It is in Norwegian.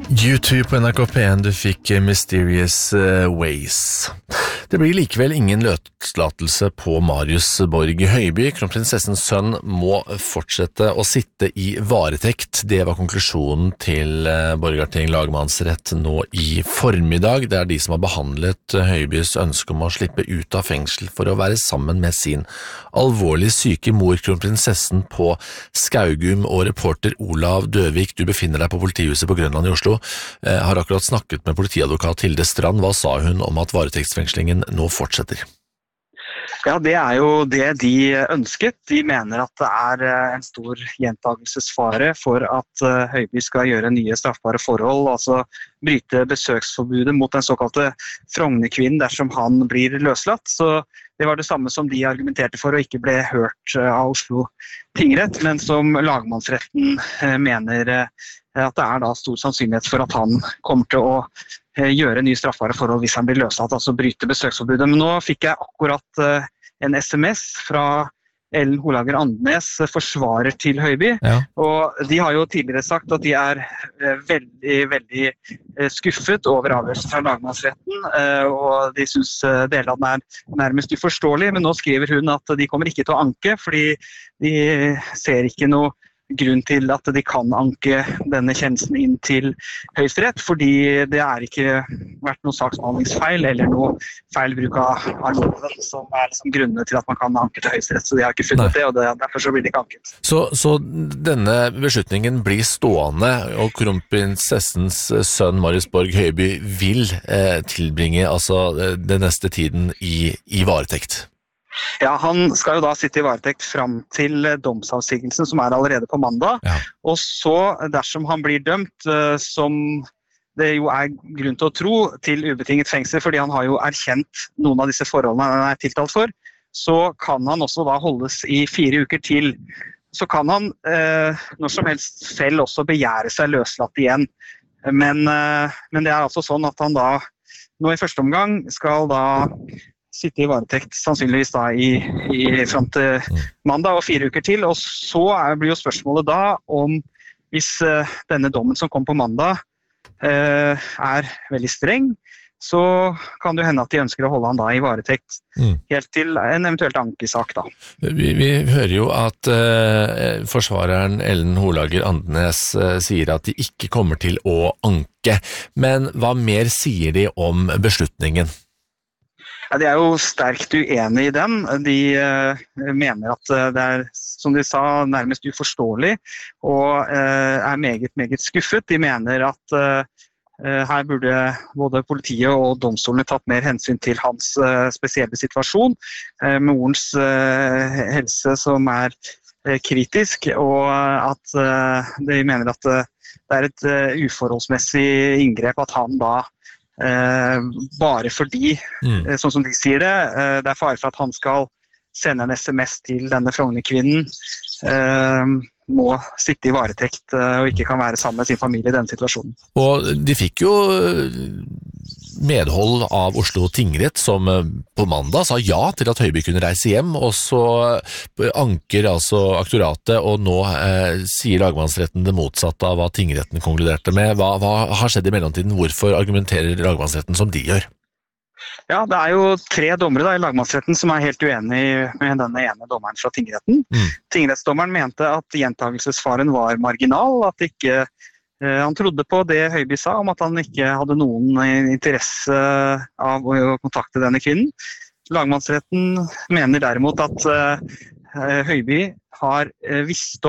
YouTube på NRK P1, du fikk Mysterious Ways. Det blir likevel ingen løslatelse på Marius Borg Høiby. Kronprinsessens sønn må fortsette å sitte i varetekt. Det var konklusjonen til Borgarting lagmannsrett nå i formiddag. Det er de som har behandlet Høibys ønske om å slippe ut av fengsel for å være sammen med sin alvorlig syke mor, kronprinsessen på Skaugum, og reporter Olav Døvik, du befinner deg på politihuset på Grønland i Oslo, har akkurat snakket med politiadvokat Hilde Strand. Hva sa hun om at varetektsfengslingen nå fortsetter? Ja, det er jo det de ønsket. De mener at det er en stor gjentagelsesfare for at Høiby skal gjøre nye straffbare forhold, altså bryte besøksforbudet mot den såkalte Frognerkvinnen dersom han blir løslatt. Så det var det samme som de argumenterte for og ikke ble hørt av Oslo tingrett, men som lagmannsretten mener at det er da stor sannsynlighet for at han kommer til å gjøre nye straffbare forhold hvis han blir løslatt, altså bryte besøksforbudet. Men nå fikk jeg akkurat en SMS fra Ellen Holager Andnes, forsvarer til Høiby, og de har jo tidligere sagt at de er veldig skuffet over avgjørelsen fra lagmannsretten, og de synes deler av den er nærmest uforståelig, men nå skriver hun at de kommer ikke til å anke, fordi de ser ikke noe grunn til at de kan anke denne kjennelsen inn til Høyesterett, fordi det er ikke vært noe saksbehandlingsfeil eller noe feil bruk av loven som er liksom grunnene til at man kan anke til Høyesterett, så de har ikke funnet det, og derfor så blir det ikke anket. Så denne beslutningen blir stående, og kronprinsessens sønn Marius Borg Høiby vil tilbringe altså den neste tiden i varetekt? Ja, han skal jo da sitte i varetekt frem til domsavsigelsen som er allerede på mandag, og så dersom han blir dømt, som det jo er grunn til å tro, til ubetinget fengsel, fordi han har jo erkjent noen av disse forholdene han er tiltalt for, så kan han også da holdes i 4 uker til. Så kan han når som helst selv også begjære seg løslatt igjen, men det er altså sånn at han da nå i første omgang skal da sitte i varetekt sannsynligvis da frem til mandag og 4 uker til, og så blir jo spørsmålet da om hvis denne dommen som kom på mandag er veldig streng, så kan det hende at de ønsker å holde han da i varetekt helt til en eventuelt ankesak da. Vi hører jo at forsvareren Ellen Holager Andnes sier at de ikke kommer til å anke, men hva mer sier de om beslutningen? Ja, de er jo sterkt uenige i den. De mener at det er, som de sa, nærmest uforståelig, og er meget skuffet. De mener at her burde både politiet og domstolene tatt mer hensyn til hans spesielle situasjon, med morens helse som er kritisk, og at de mener at det er et uforholdsmessig inngrep at han da bare fordi, sånn som de sier det er fare for at han skal sende en SMS til denne Frognerkvinnen, må sitte i varetekt og ikke kan være sammen med sin familie i denne situasjonen. Og de fikk jo medhold av Oslo tingrett som på mandag sa ja til at Høiby kunne reise hjem, og så anker altså aktoratet, og nå sier lagmannsretten det motsatte av hva tingretten konkluderte med. Hva har skjedd i mellomtiden? Hvorfor argumenterer lagmannsretten som de gjør? Ja, det er jo 3 dommere da, i lagmannsretten som er helt uenig med denne ene dommeren fra tingretten. Tingrettsdommeren mente at gjentagelsesfaren var marginal, at ikke han trodde på det Høiby sa om at han ikke hadde noen interesse av å kontakte denne kvinnen. Lagmannsretten mener derimot at Høiby har visst om